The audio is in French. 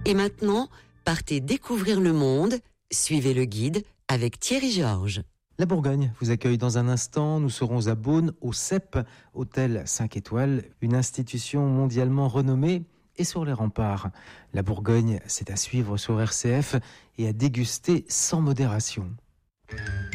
Et maintenant, partez découvrir le monde. Suivez le guide avec Thierry Georges. La Bourgogne vous accueille dans un instant. Nous serons à Beaune, au CEP, hôtel 5 étoiles, une institution mondialement renommée et sur les remparts. La Bourgogne, c'est à suivre sur RCF et à déguster sans modération.